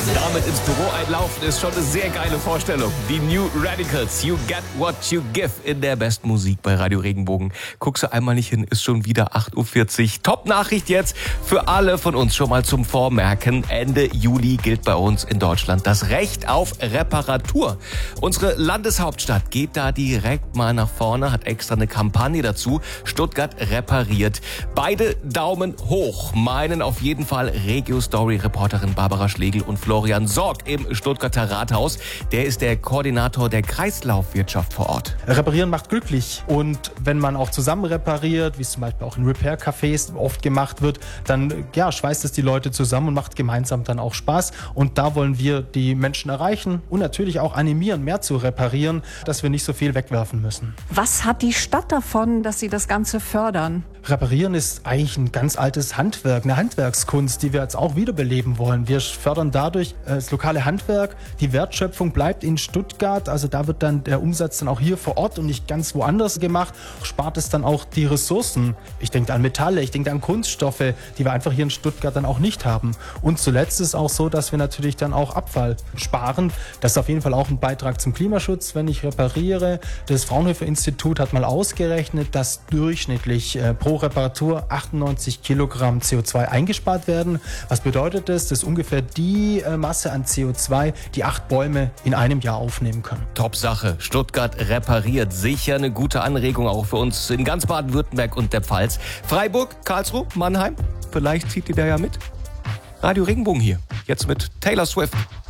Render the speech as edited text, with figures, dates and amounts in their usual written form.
Damit ins Büro einlaufen ist schon eine sehr geile Vorstellung. Die New Radicals, You Get What You Give in der besten Musik bei Radio Regenbogen. Guckst du einmal nicht hin, ist schon wieder 8.40 Uhr. Top-Nachricht jetzt für alle von uns schon mal zum Vormerken. Ende Juli gilt bei uns in Deutschland das Recht auf Reparatur. Unsere Landeshauptstadt geht da direkt mal nach vorne, hat extra eine Kampagne dazu. Stuttgart repariert. Beide Daumen hoch meinen auf jeden Fall Regio-Story-Reporterin Barbara Schlegel und Florian Sorg im Stuttgarter Rathaus. Der ist der Koordinator der Kreislaufwirtschaft vor Ort. Reparieren macht glücklich und wenn man auch zusammen repariert, wie es zum Beispiel auch in Repair-Cafés oft gemacht wird, dann schweißt es die Leute zusammen und macht gemeinsam dann auch Spaß. Und da wollen wir die Menschen erreichen und natürlich auch animieren, mehr zu reparieren, dass wir nicht so viel wegwerfen müssen. Was hat die Stadt davon, dass Sie das Ganze fördern? Reparieren ist eigentlich ein ganz altes Handwerk, eine Handwerkskunst, die wir jetzt auch wiederbeleben wollen. Wir fördern dadurch das lokale Handwerk. Die Wertschöpfung bleibt in Stuttgart, also da wird dann der Umsatz dann auch hier vor Ort und nicht ganz woanders gemacht. Spart es dann auch die Ressourcen. Ich denke an Metalle, ich denke an Kunststoffe, die wir einfach hier in Stuttgart dann auch nicht haben. Und zuletzt ist es auch so, dass wir natürlich dann auch Abfall sparen. Das ist auf jeden Fall auch ein Beitrag zum Klimaschutz, wenn ich repariere. Das Fraunhofer-Institut hat mal ausgerechnet, dass durchschnittlich pro Reparatur 98 Kilogramm CO2 eingespart werden. Was bedeutet das? Das ist ungefähr die Masse an CO2, die 8 Bäume in einem Jahr aufnehmen können. Top-Sache. Stuttgart repariert. Sicher eine gute Anregung auch für uns in ganz Baden-Württemberg und der Pfalz. Freiburg, Karlsruhe, Mannheim. Vielleicht zieht ihr da ja mit. Radio Regenbogen hier. Jetzt mit Taylor Swift.